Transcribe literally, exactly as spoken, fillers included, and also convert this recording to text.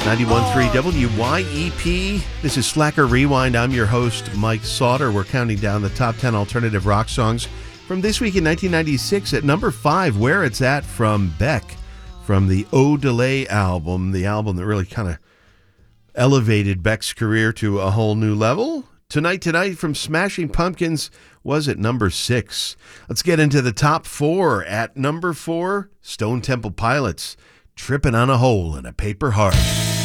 ninety-one point three W Y E P. This is Slacker Rewind. I'm your host, Mike Sauter. We're counting down the top ten alternative rock songs from this week in nineteen ninety-six. At number five, Where It's At from Beck, from the Odelay album, the album that really kind of elevated Beck's career to a whole new level. Tonight Tonight from Smashing Pumpkins was at number six. Let's get into the top four. At number four, Stone Temple Pilots, Tripping on a Hole in a Paper Heart.